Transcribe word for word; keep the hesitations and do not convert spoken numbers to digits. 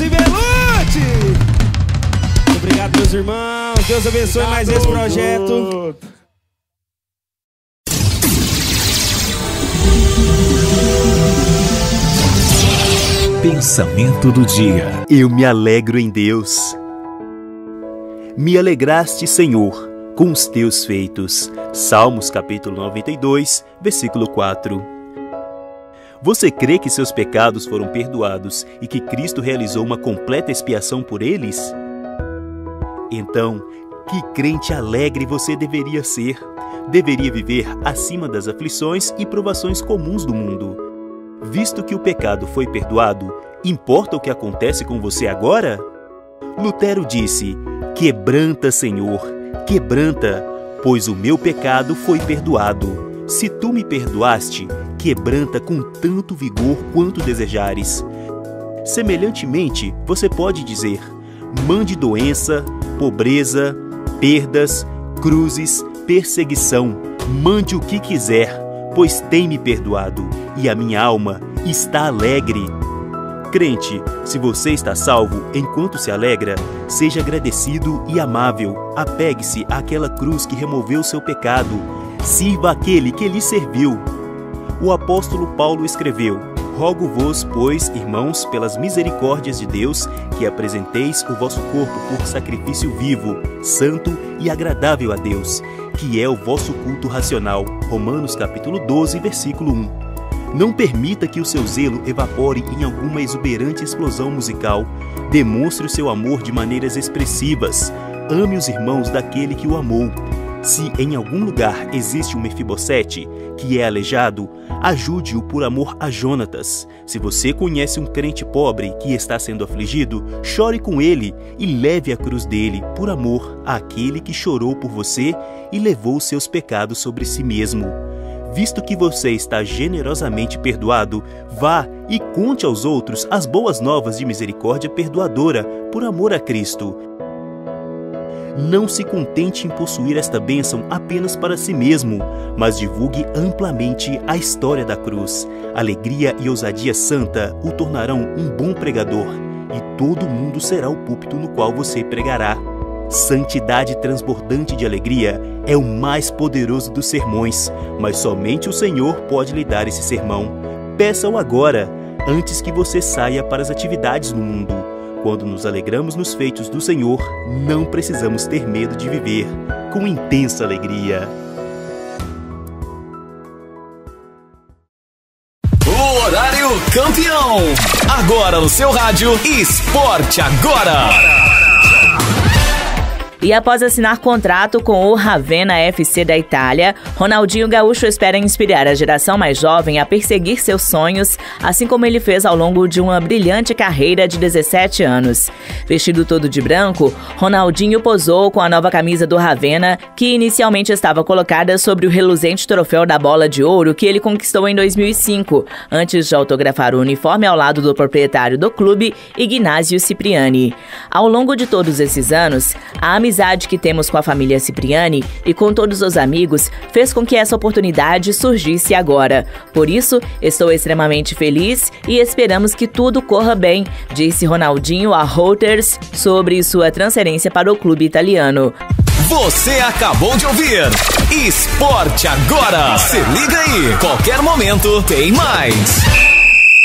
e Belucci. Muito obrigado, meus irmãos. Deus abençoe mais esse projeto. Pensamento do dia. Eu me alegro em Deus. Me alegraste, Senhor, com os teus feitos. Salmos capítulo noventa e dois, versículo quatro. Você crê que seus pecados foram perdoados e que Cristo realizou uma completa expiação por eles? Então, que crente alegre você deveria ser. Deveria viver acima das aflições e provações comuns do mundo. Visto que o pecado foi perdoado, importa o que acontece com você agora? Lutero disse: quebranta, Senhor, quebranta, pois o meu pecado foi perdoado. Se tu me perdoaste, quebranta com tanto vigor quanto desejares. Semelhantemente, você pode dizer: mande doença, pobreza, perdas, cruzes, perseguição, mande o que quiser, pois tem me perdoado, e a minha alma está alegre. Crente, se você está salvo enquanto se alegra, seja agradecido e amável. Apegue-se àquela cruz que removeu seu pecado. Sirva aquele que lhe serviu. O apóstolo Paulo escreveu: rogo-vos, pois, irmãos, pelas misericórdias de Deus, que apresenteis o vosso corpo por sacrifício vivo, santo e agradável a Deus, que é o vosso culto racional. Romanos capítulo doze, versículo um. Não permita que o seu zelo evapore em alguma exuberante explosão musical. Demonstre o seu amor de maneiras expressivas. Ame os irmãos daquele que o amou. Se em algum lugar existe um Mefibosete, que é aleijado, ajude-o por amor a Jonatas. Se você conhece um crente pobre que está sendo afligido, chore com ele e leve a cruz dele por amor àquele que chorou por você e levou seus pecados sobre si mesmo. Visto que você está generosamente perdoado, vá e conte aos outros as boas novas de misericórdia perdoadora por amor a Cristo. Não se contente em possuir esta bênção apenas para si mesmo, mas divulgue amplamente a história da cruz. Alegria e ousadia santa o tornarão um bom pregador, e todo mundo será o púlpito no qual você pregará. Santidade transbordante de alegria é o mais poderoso dos sermões, mas somente o Senhor pode lhe dar esse sermão. Peça-o agora, antes que você saia para as atividades no mundo. Quando nos alegramos nos feitos do Senhor, não precisamos ter medo de viver com intensa alegria. O horário campeão. Agora no seu rádio, Esporte Agora. E após assinar contrato com o Ravenna F C da Itália, Ronaldinho Gaúcho espera inspirar a geração mais jovem a perseguir seus sonhos, assim como ele fez ao longo de uma brilhante carreira de dezessete anos. Vestido todo de branco, Ronaldinho posou com a nova camisa do Ravenna, que inicialmente estava colocada sobre o reluzente troféu da Bola de Ouro que ele conquistou em dois mil e cinco, antes de autografar o uniforme ao lado do proprietário do clube, Ignazio Cipriani. Ao longo de todos esses anos, a amizade A amizade que temos com a família Cipriani e com todos os amigos fez com que essa oportunidade surgisse agora. Por isso, estou extremamente feliz e esperamos que tudo corra bem, disse Ronaldinho a Reuters sobre sua transferência para o clube italiano. Você acabou de ouvir Esporte Agora. Se liga aí, qualquer momento tem mais.